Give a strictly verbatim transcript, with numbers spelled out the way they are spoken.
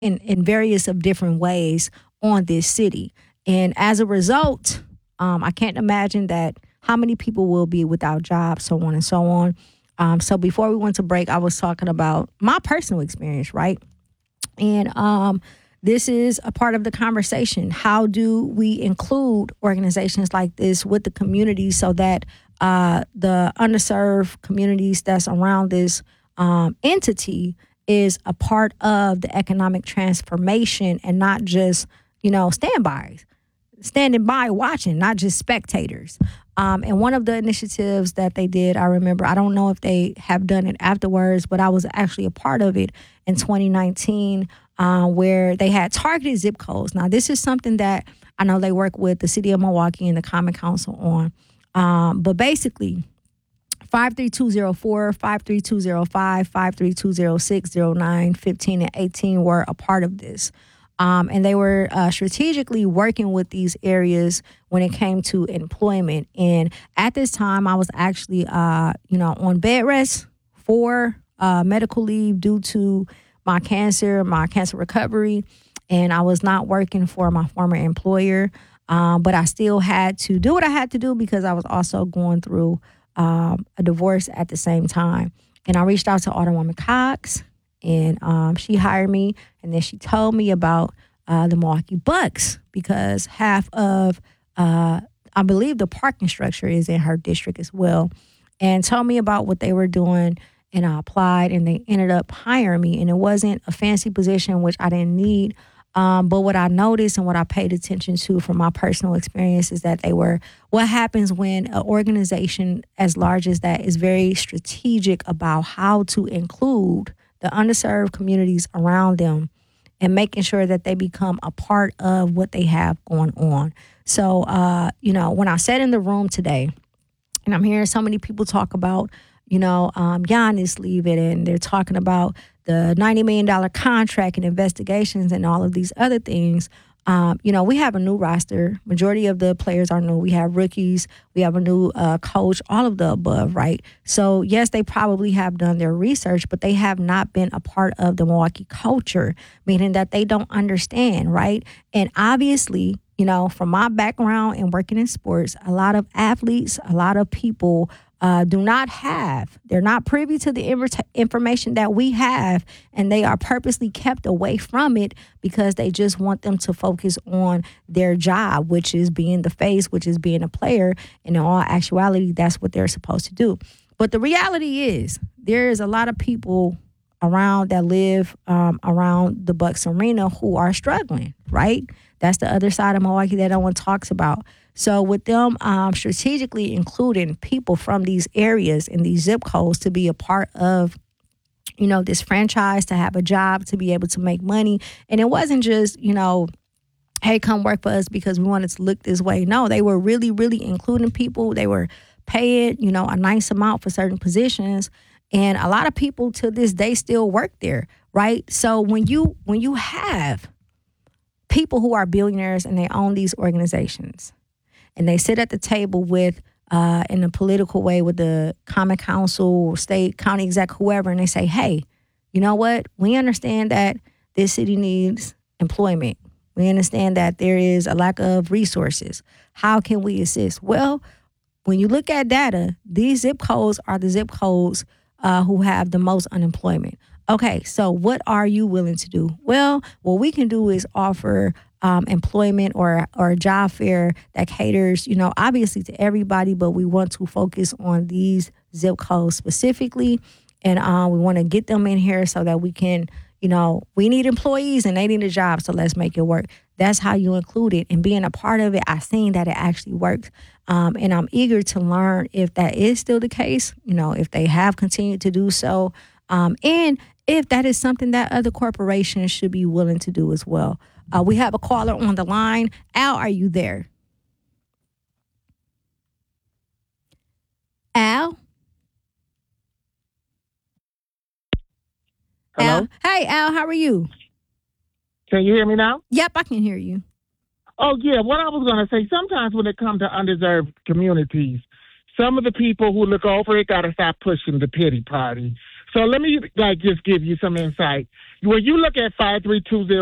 in, in various of different ways on this city. And as a result, um, I can't imagine that how many people will be without jobs, so on and so on. Um, so before we went to break, I was talking about my personal experience, right? And um, this is a part of the conversation. How do we include organizations like this with the community so that uh, the underserved communities that's around this um, entity is a part of the economic transformation and not just, you know, standbys, standing by watching, not just spectators. Um, and one of the initiatives that they did, I remember, I don't know if they have done it afterwards, but I was actually a part of it in twenty nineteen, uh, where they had targeted zip codes. Now, this is something that I know they work with the city of Milwaukee and the Common Council on. Um, but basically, five three two zero four, five three two zero five, five three two zero six, zero nine, fifteen, and eighteen were a part of this. Um, and they were uh, strategically working with these areas when it came to employment. And at this time, I was actually, uh, you know, on bed rest for uh, medical leave due to my cancer, my cancer recovery. And I was not working for my former employer. Um, but I still had to do what I had to do because I was also going through um, a divorce at the same time. And I reached out to Alderwoman Cox, and um, she hired me. And then she told me about uh, the Milwaukee Bucks because half of, uh, I believe the parking structure is in her district as well, and told me about what they were doing. And I applied, and they ended up hiring me. And it wasn't a fancy position, which I didn't need. Um, but what I noticed and what I paid attention to from my personal experience is that they were, what happens when an organization as large as that is very strategic about how to include the underserved communities around them and making sure that they become a part of what they have going on. So, uh, you know, when I sat in the room today and I'm hearing so many people talk about, you know, um, Giannis leaving, and they're talking about the ninety million dollars contract and investigations and all of these other things. Um, you know, we have a new roster. Majority of the players are new. We have rookies. We have a new uh, coach, all of the above, right? So, yes, they probably have done their research, but they have not been a part of the Milwaukee culture, meaning that they don't understand, right? And obviously, you know, from my background and working in sports, a lot of athletes, a lot of people Uh, do not have, they're not privy to the inver- information that we have, and they are purposely kept away from it because they just want them to focus on their job, which is being the face, which is being a player. And in all actuality, that's what they're supposed to do. But the reality is there is a lot of people around that live um, around the Bucks Arena who are struggling, right? That's the other side of Milwaukee that no one talks about. So with them um, strategically including people from these areas and these zip codes to be a part of, you know, this franchise, to have a job, to be able to make money. And it wasn't just, you know, hey, come work for us because we wanted to look this way. No, they were really, really including people. They were paying, you know, a nice amount for certain positions. And a lot of people to this day still work there, right? So when you when you have people who are billionaires and they own these organizations, and they sit at the table with, uh, in a political way, with the common council, state, county exec, whoever, and they say, hey, you know what? We understand that this city needs employment. We understand that there is a lack of resources. How can we assist? Well, when you look at data, these zip codes are the zip codes uh, who have the most unemployment. Okay, so what are you willing to do? Well, what we can do is offer Um, employment or or a job fair that caters, you know, obviously to everybody, but we want to focus on these zip codes specifically, and uh, we want to get them in here so that we can, you know, we need employees and they need a job, so let's make it work. That's how you include it, and being a part of it, I've seen that it actually works, um, and I'm eager to learn if that is still the case, you know, if they have continued to do so, um, and if that is something that other corporations should be willing to do as well. Uh, we have a caller on the line. Al, are you there? Al? Hello? Al? Hey, Al, how are you? Can you hear me now? Yep, I can hear you. Oh, yeah. What I was going to say, sometimes when it comes to undeserved communities, some of the people who look over it got to stop pushing the pity party. So let me like just give you some insight. When you look at five three two zero